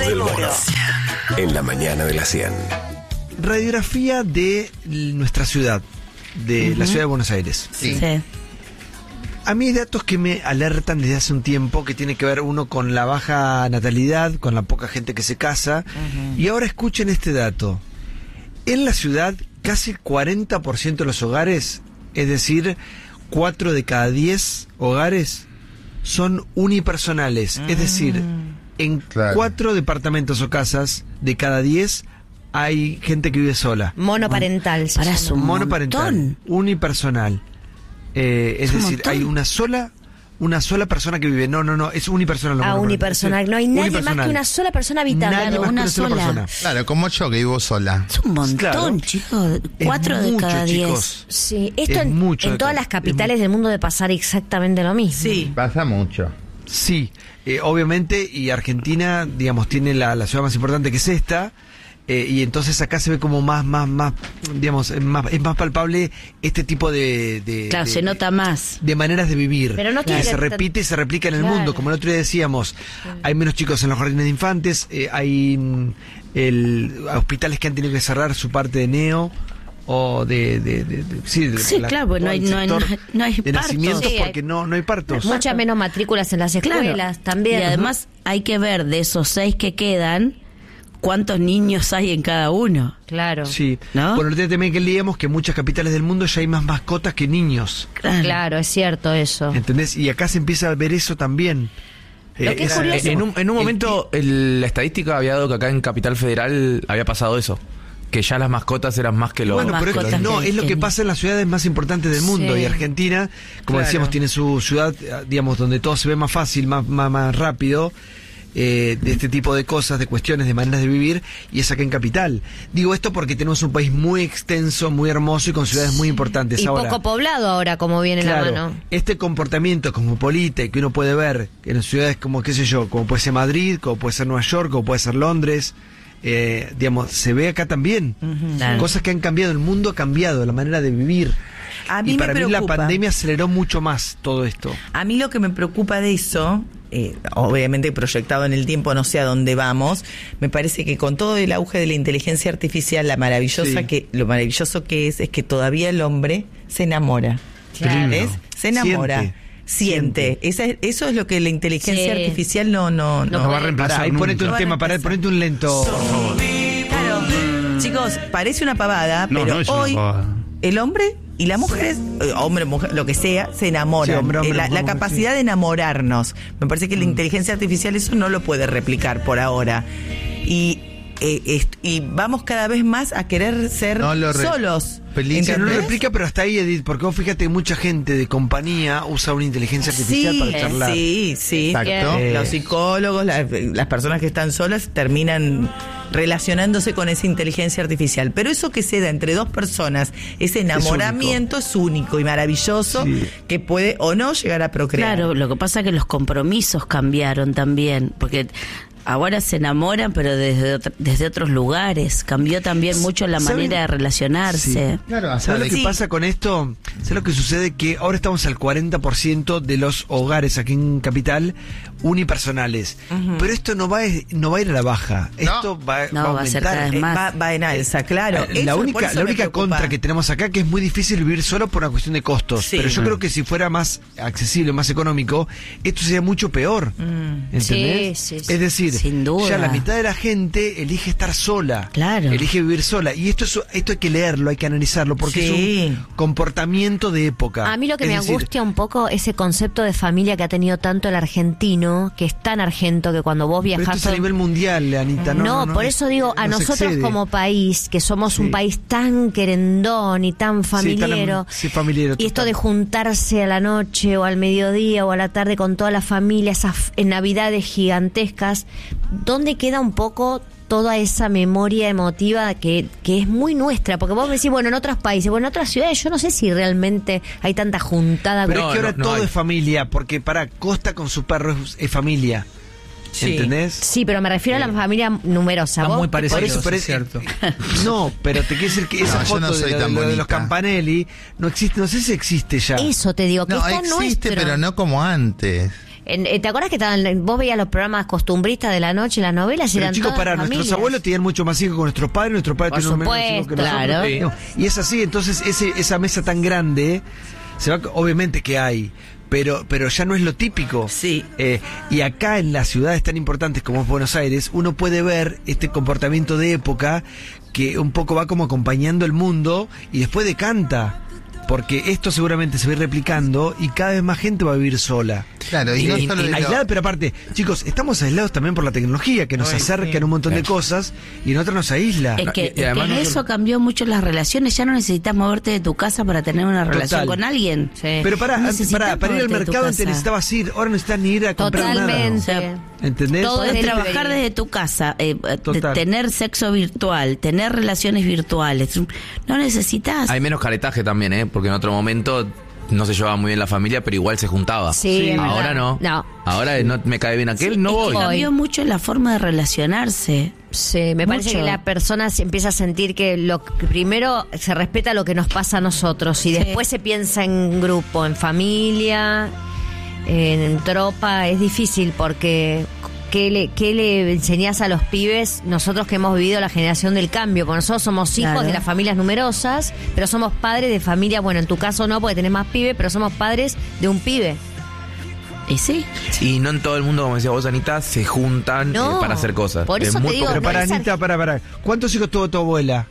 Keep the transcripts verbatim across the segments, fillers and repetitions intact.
Del Mono. En la mañana de la cien. Radiografía de nuestra ciudad, de uh-huh. la ciudad de Buenos Aires. Sí. sí. A mí hay datos que me alertan desde hace un tiempo, que tiene que ver uno con la baja natalidad, con la poca gente que se casa. Uh-huh. Y ahora escuchen este dato. En la ciudad, casi el cuarenta por ciento de los hogares, es decir, cuatro de cada diez hogares, son unipersonales. Uh-huh. Es decir, en claro. cuatro departamentos o casas de cada diez hay gente que vive sola. Monoparental. Para su monoparental, montón. Unipersonal. Eh, es, es decir, montón. Hay una sola una sola persona que vive. No, no, no, es unipersonal. Ah, unipersonal. No hay nadie unipersonal. más que una sola persona habitando. Nadie más una, una sola, sola persona. Claro, como yo que vivo sola. Es un montón, claro. chicos. Cuatro es de mucho, cada chicos. diez. Sí, esto es en, mucho en todas las capitales del mundo debe pasar exactamente lo mismo. Sí, pasa mucho. Sí, eh, obviamente, y Argentina, digamos, tiene la, la ciudad más importante que es esta. Eh, y entonces acá se ve como más, más, más, digamos, es más, es más palpable este tipo de... de claro, de, se nota más. De maneras de vivir. Pero no que se repite y se replica en el claro. mundo. Como el otro día decíamos, sí. hay menos chicos en los jardines de infantes, eh, hay el, hospitales que han tenido que cerrar su parte de neo o de... de, de, de sí, de, sí la, claro, pues no hay, no hay, no hay de partos. nacimientos Sí, porque no, no hay partos. Muchas menos matrículas en las escuelas claro. también. Y además hay que ver de esos seis que quedan... ¿cuántos niños hay en cada uno? Claro. Sí. ¿No? Bueno, el otro día también que leíamos que en muchas capitales del mundo ya hay más mascotas que niños. Claro, claro es cierto eso. ¿Entendés? Y acá se empieza a ver eso también. Lo que eh, es curioso. En un, en un momento el, el, la estadística había dado que acá en Capital Federal había pasado eso. Que ya las mascotas eran más que los... Bueno, pero es que no, es lo que pasa en las ciudades más importantes del mundo. Sí. Y Argentina, como claro. decíamos, tiene su ciudad, digamos, donde todo se ve más fácil, más, más, más rápido. Eh, de este tipo de cosas, de cuestiones, de maneras de vivir, y es acá en Capital. Digo esto porque tenemos un país muy extenso, muy hermoso y con ciudades muy importantes. Y ahora, poco poblado ahora, como viene claro, la mano. Este comportamiento cosmopolita que uno puede ver en ciudades como, qué sé yo, como puede ser Madrid, como puede ser Nueva York, como puede ser Londres, eh, digamos, se ve acá también. Uh-huh. Claro. Cosas que han cambiado, el mundo ha cambiado, la manera de vivir. A mí y para me mí preocupa. La pandemia aceleró mucho más todo esto. A mí lo que me preocupa de eso... Eh, obviamente proyectado en el tiempo, no sé a dónde vamos, me parece que con todo el auge de la inteligencia artificial, la maravillosa sí. que lo maravilloso que es es que todavía el hombre se enamora. Claro. ¿Ves? Se enamora. Siente. Siente. Esa, eso es lo que la inteligencia sí. artificial no no no, no va a reemplazar. Ahí ponete un tema, para ponete un lento. Claro, chicos, parece una pavada, no, pero no es hoy una pavada. El hombre y la mujer, hombre, mujer, lo que sea, se enamoran. Sí, hombre, hombre, la, hombre, la capacidad sí. de enamorarnos. Me parece que mm. la inteligencia artificial eso no lo puede replicar por ahora. Y, eh, est- y vamos cada vez más a querer ser no re- solos. Felicia, no lo replica, pero hasta ahí, Edith, porque vos fíjate que mucha gente de compañía usa una inteligencia artificial sí, para charlar. Sí, sí. Exacto. Eh, Los psicólogos, la, las personas que están solas terminan relacionándose con esa inteligencia artificial. Pero eso que se da entre dos personas, ese enamoramiento es único, es único y maravilloso, sí. que puede o no llegar a procrear. Claro, lo que pasa es que los compromisos cambiaron también, porque... ahora se enamoran, pero desde otro, desde otros lugares. Cambió también mucho la ¿Saben? manera de relacionarse. Sí. Claro, ¿sabes lo que sí. pasa con esto? ¿Sabes lo que sucede? Que ahora estamos al cuarenta por ciento de los hogares aquí en Capital unipersonales. Uh-huh. Pero esto no va, a, no va a ir a la baja. No. Esto va, no, va a va a ser aumentar. cada vez más. Va, va en alza, claro. Eh, la eso, única, la única contra que tenemos acá que es muy difícil vivir solo por una cuestión de costos. Sí. Pero yo uh-huh. creo que si fuera más accesible, más económico, esto sería mucho peor. Uh-huh. ¿Entendés? Sí, sí, sí. Es decir, sin duda. Ya la mitad de la gente elige estar sola. Claro. Elige vivir sola. Y esto es, esto hay que leerlo, hay que analizarlo, porque sí. es un comportamiento de época. A mí lo que es me decir, angustia un poco ese concepto de familia que ha tenido tanto el argentino, que es tan argento que cuando vos viajás... Pero esto es a nivel mundial, Anita. No, no, no, no por no, eso digo, a nosotros como país, que somos sí. un país tan querendón y tan familiero, sí, tan, sí, familiero y esto de juntarse a la noche o al mediodía o a la tarde con toda la familia, esas en navidades gigantescas, ¿dónde queda un poco toda esa memoria emotiva que, que es muy nuestra? Porque vos me decís, bueno, en otros países, bueno, en otras ciudades, yo no sé si realmente hay tanta juntada. Pero con... es que ahora no, no todo hay. es familia, porque para Costa con su perro es, es familia. Sí. ¿Entendés? Sí, pero me refiero a la familia numerosa. Está ¿Vos? muy parecido, Por eso, eso pero es cierto. No, pero te quiero decir que esa No, yo foto no de, soy lo- tan de, lo de los bonita. Campanelli no existe, no sé si existe ya. Eso te digo, que No, está existe, nuestro. pero no como antes. En, ¿Te acordás que estaban, vos veías los programas costumbristas de la noche, las novelas? Pero eran chicos, todas para familias. nuestros abuelos tenían mucho más hijos que nuestros padres, nuestros padres Por tenían menos hijos que supuesto, nosotros. claro. No, y es así, entonces ese, esa mesa tan grande, se va, obviamente que hay, pero, pero ya no es lo típico. Sí. Eh, y acá en las ciudades tan importantes como es Buenos Aires, uno puede ver este comportamiento de época que un poco va como acompañando el mundo y después decanta. Porque esto seguramente se va a ir replicando y cada vez más gente va a vivir sola. Claro, y, Y- no y- solo y eso. aislada, pero aparte, chicos, estamos aislados también por la tecnología que nos Ay, acerca sí. en un montón de cosas y en otras nos aísla. Es que, Y- y es que además en nosotros- eso cambió mucho las relaciones. Ya no necesitas moverte de tu casa para tener una relación Total. con alguien. Sí. Pero para, No antes, necesitas para, para ir al moverte de tu mercado antes casa. necesitabas ir, ahora no necesitas ni ir a comprar Totalmente. nada. ¿Entendés? Todo Podés desde el trabajar delivery. desde tu casa, eh, eh, Total. tener sexo virtual, tener relaciones virtuales. No necesitas. Hay menos caretaje también, ¿eh? Porque en otro momento no se llevaba muy bien la familia, pero igual se juntaba. Sí, es Ahora verdad. no. No. Ahora no me cae bien aquel, no Es que voy. cambió mucho la forma de relacionarse. Sí, me parece Mucho. que la persona se empieza a sentir que lo que primero se respeta lo que nos pasa a nosotros y Sí. después se piensa en grupo, en familia, en tropa. Es difícil porque ¿qué le, qué le enseñás a los pibes? Nosotros que hemos vivido la generación del cambio, porque nosotros somos hijos Claro. de las familias numerosas, pero somos padres de familias, bueno, en tu caso no, porque tenés más pibes, pero somos padres de un pibe. Y sí. Y no en todo el mundo, como decía vos, Anita, se juntan No, eh, para hacer cosas. por Es eso muy te digo, poco- Pero para, no es Anita, arg- para, para. ¿Cuántos hijos tuvo tu abuela?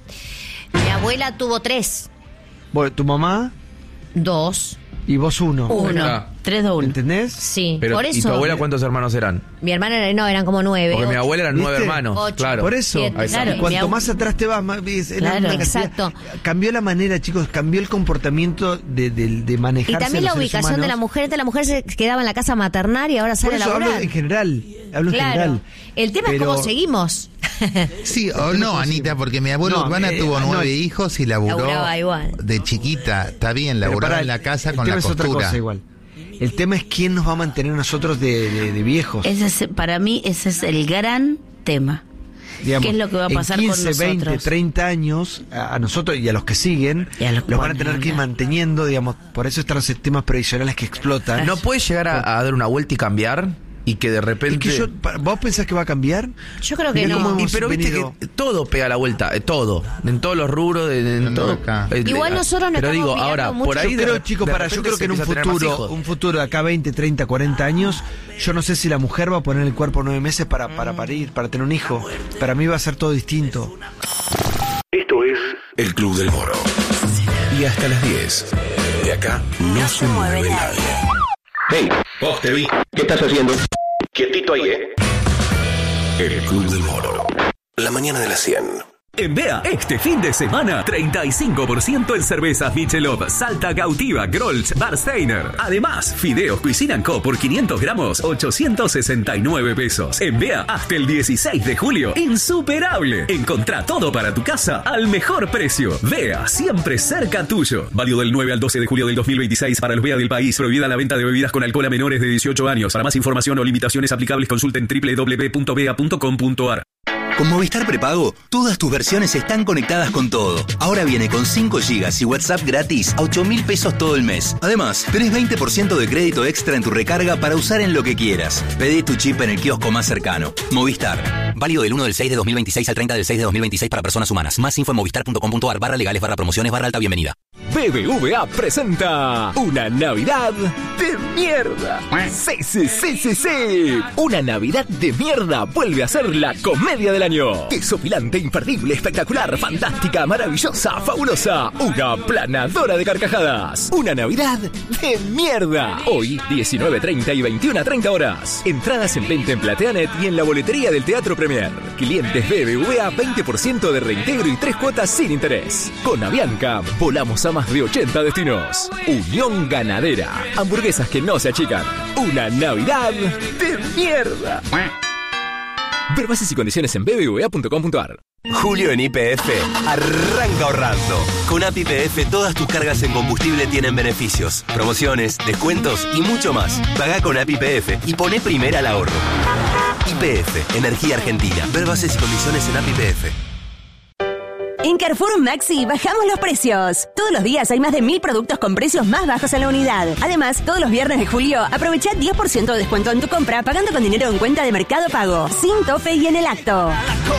Mi abuela tuvo tres, Bueno, tu mamá dos, y vos uno. Uno. Ah. Tres de uno. ¿Entendés? sí, Pero, por ¿y eso. tu abuela cuántos hermanos eran? Mi hermana era- no, eran como nueve. Porque mi ocho. abuela eran ¿Viste? nueve hermanos. Ocho. Claro. Por eso. Siete, Ahí está. claro. Y cuanto Mi abu- más atrás te vas, más es- es la- Claro. una cantidad. Exacto. Cambió la manera, chicos, cambió el comportamiento de, de, de manejarse. Y también la los seres ubicación de la humanos. mujer. Antes la mujer se quedaba en la casa maternar y ahora Por sale a eso hablo laburar. en general. Hablo en Claro. general. El tema Pero- es cómo seguimos. Sí o no, Anita, porque mi abuelo No, Urbana eh, tuvo no, nueve eh, hijos y laburó Laburaba igual. de chiquita. Está bien, Pero laburaba pará, en la casa el con tema la es otra costura. cosa igual. El tema es quién nos va a mantener a nosotros de, de, de viejos. Ese es, para mí ese es el gran tema. Digamos, ¿Qué es lo que va a pasar en con quince, nosotros? veinte, treinta años, a, a nosotros y a los que siguen, Y a los que los van a van tener a que ir hablar. manteniendo, digamos, por eso están los sistemas previsionales que explotan. ¿No puedes llegar a, a dar una vuelta y cambiar? Y que de repente... Es que yo, pa- ¿vos pensás que va a cambiar? Yo creo que Mirá no. cómo Y hemos pero viste venido. que todo pega la vuelta, eh, todo, en todos los rubros, de, de- en No, todo. acá. Eh, Igual eh, nosotros no Pero estamos digo, mirando ahora, mucho. por ahí Yo de creo, re- chicos, de para, yo repente creo se que en un empieza a tener más futuro, hijos. un futuro de acá veinte, treinta, cuarenta años, yo no sé si la mujer va a poner el cuerpo nueve meses para, para parir, para tener un hijo. Para mí va a ser todo distinto. Esto es El Club del Moro. Y hasta las diez. De acá no, se mueve nadie. Hey, vos te vi. ¿Qué estás haciendo? Quietito ahí, ¿eh? El Club del Moro. La mañana de las cien. En Bea, este fin de semana, treinta y cinco por ciento en cervezas Michelob, Salta Gautiva, Grolsch, Barsteiner. Además, Fideos Cuisine Co. por quinientos gramos, ochocientos sesenta y nueve pesos. En Bea, hasta el dieciséis de julio, insuperable. Encontrá todo para tu casa al mejor precio. Bea, siempre cerca tuyo. Válido del nueve al doce de julio del dos mil veintiséis para los Bea del país. Prohibida la venta de bebidas con alcohol a menores de dieciocho años. Para más información o limitaciones aplicables, consulten doble u doble u doble u punto bea punto com punto a r. Con Movistar Prepago, todas tus versiones están conectadas con todo. Ahora viene con cinco gigas y WhatsApp gratis a ocho mil pesos todo el mes. Además, tenés veinte por ciento de crédito extra en tu recarga para usar en lo que quieras. Pedí tu chip en el kiosco más cercano. Movistar. Válido del uno del seis de dos mil veintiséis al treinta del seis de dos mil veintiséis para personas humanas. Más info en movistar punto com punto a r barra legales barra promociones barra alta bienvenida. B B V A presenta una Navidad de mierda. Sí, sí, sí, sí, sí. Una Navidad de mierda vuelve a ser la comedia del año. Desopilante, imperdible, espectacular, fantástica, maravillosa, fabulosa. Una planadora de carcajadas. Una Navidad de mierda. Hoy, diecinueve treinta y veintiuno treinta horas. Entradas en venta en Plateanet y en la boletería del Teatro Premier. Clientes B B V A, veinte por ciento de reintegro y tres cuotas sin interés. Con Avianca, volamos a más de ochenta destinos. Unión Ganadera. Hamburguesas que no se achican. Una Navidad de mierda. Ver bases y condiciones en b b v a punto com punto a r. Julio en Y P F arranca ahorrando. Con A P I P F todas tus cargas en combustible tienen beneficios, promociones, descuentos y mucho más. Pagá con A P I P F y poné primera al ahorro. Y P F, Energía Argentina. Ver bases y condiciones en A P I P F. En Carrefour Maxi bajamos los precios. Todos los días hay más de mil productos con precios más bajos en la unidad. Además, todos los viernes de julio, aprovecha diez por ciento de descuento en tu compra pagando con dinero en cuenta de Mercado Pago. Sin tope y en el acto.